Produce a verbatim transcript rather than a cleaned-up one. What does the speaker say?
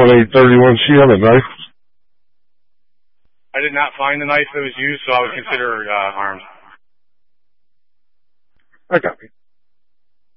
one eight thirty-one C on a knife? I did not find the knife that was used, so I would consider uh, armed. I copy.